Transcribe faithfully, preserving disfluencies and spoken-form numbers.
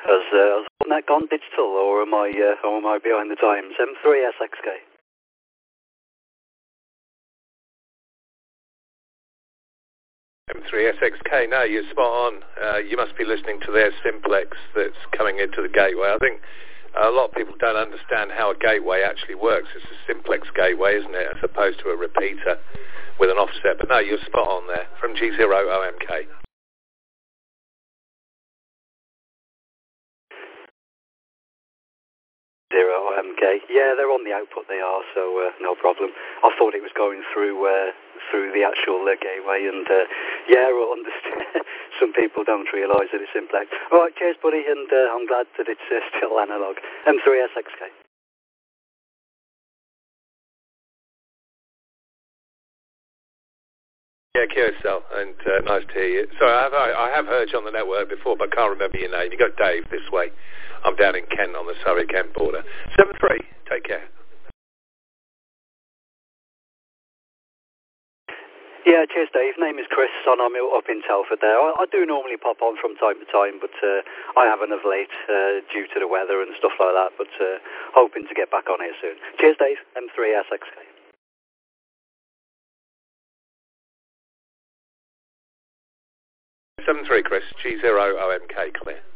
Has, uh, has that gone digital, or am I, uh, or am I behind the times? M three S X K. M three S X K, no, you're spot on. Uh, you must be listening to their simplex that's coming into the gateway. I think a lot of people don't understand how a gateway actually works. It's a simplex gateway, isn't it, as opposed to a repeater with an offset. But no, you're spot on there, from G zero O M K. Zero O M K. Yeah, they're on the output, they are, so uh, no problem. I thought it was going through uh, through the actual uh, gateway, and uh, yeah, I understand. Some people don't realise that it's simplex. All right, cheers, buddy, and uh, I'm glad that it's uh, still analog. M three S X K. Yeah, Q S L, and uh, nice to hear you. Sorry, I have, I have heard you on the network before, but I can't remember your name. You got Dave this way. I'm down in Kent on the Surrey-Kent border. seven three, take care. Yeah, cheers, Dave. Name is Chris, and I'm up in Telford there. I, I do normally pop on from time to time, but uh, I haven't of late uh, due to the weather and stuff like that, but uh, hoping to get back on here soon. Cheers, Dave. M three S X K. seven three, Chris, G zero O M K, clear.